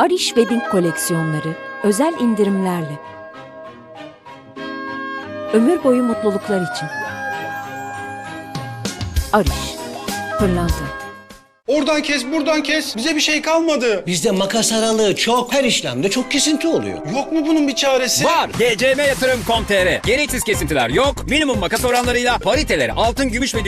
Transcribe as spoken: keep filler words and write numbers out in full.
Ariş Wedding koleksiyonları özel indirimlerle. Ömür boyu mutluluklar için. Ariş, pırlanta. Oradan kes, buradan kes. Bize bir şey kalmadı. Bizde makas aralığı çok, her işlemde çok kesinti oluyor. Yok mu bunun bir çaresi? Var. G C M yatırım nokta com nokta tr. Gereksiz kesintiler yok. Minimum makas oranlarıyla pariteleri altın, gümüş ve